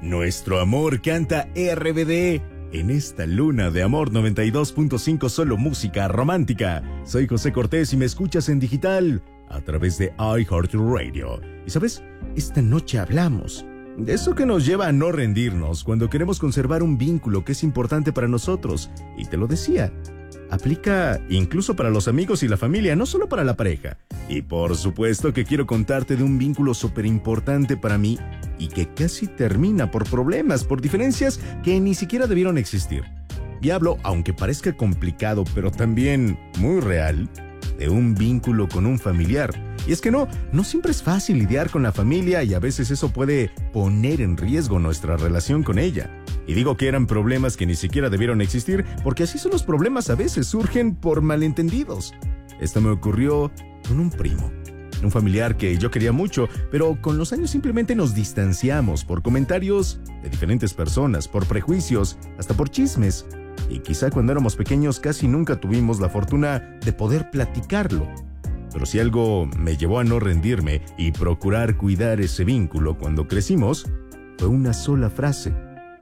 Nuestro amor canta RBD. En esta luna de amor 92.5, solo música romántica. Soy José Cortés y me escuchas en digital a través de iHeartRadio. Y sabes, esta noche hablamos de eso que nos lleva a no rendirnos cuando queremos conservar un vínculo que es importante para nosotros. Y te lo decía, aplica incluso para los amigos y la familia, no solo para la pareja. Y por supuesto que quiero contarte de un vínculo súper importante para mí y que casi termina por problemas, por diferencias que ni siquiera debieron existir. Y hablo, aunque parezca complicado, pero también muy real, de un vínculo con un familiar. Y es que no siempre es fácil lidiar con la familia y a veces eso puede poner en riesgo nuestra relación con ella. Y digo que eran problemas que ni siquiera debieron existir porque así son los problemas, a veces surgen por malentendidos. Esto me ocurrió con un primo, un familiar que yo quería mucho, pero con los años simplemente nos distanciamos por comentarios de diferentes personas, por prejuicios, hasta por chismes. Y quizá cuando éramos pequeños casi nunca tuvimos la fortuna de poder platicarlo. Pero si algo me llevó a no rendirme y procurar cuidar ese vínculo cuando crecimos, fue una sola frase.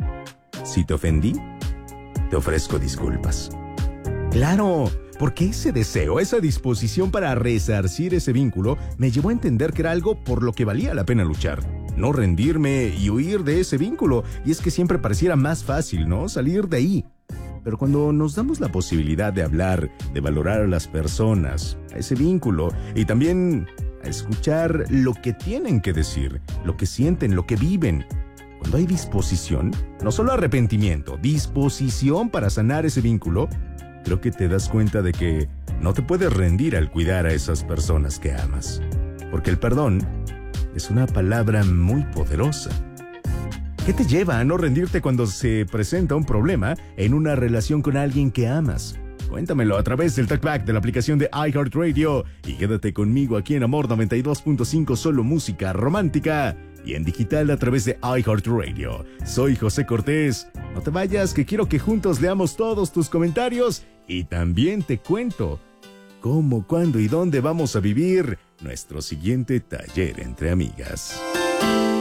Si te ofendí, te ofrezco disculpas. ¡Claro! Porque ese deseo, esa disposición para resarcir ese vínculo me llevó a entender que era algo por lo que valía la pena luchar. No rendirme y huir de ese vínculo. Y es que siempre pareciera más fácil, ¿no? Salir de ahí. Pero cuando nos damos la posibilidad de hablar, de valorar a las personas, a ese vínculo, y también a escuchar lo que tienen que decir, lo que sienten, lo que viven. Cuando hay disposición, no solo arrepentimiento, disposición para sanar ese vínculo, creo que te das cuenta de que no te puedes rendir al cuidar a esas personas que amas. Porque el perdón es una palabra muy poderosa. ¿Qué te lleva a no rendirte cuando se presenta un problema en una relación con alguien que amas? Cuéntamelo a través del talkback de la aplicación de iHeartRadio y quédate conmigo aquí en Amor 92.5, solo música romántica y en digital a través de iHeartRadio. Soy José Cortés. No te vayas, que quiero que juntos leamos todos tus comentarios y también te cuento cómo, cuándo y dónde vamos a vivir nuestro siguiente taller entre amigas.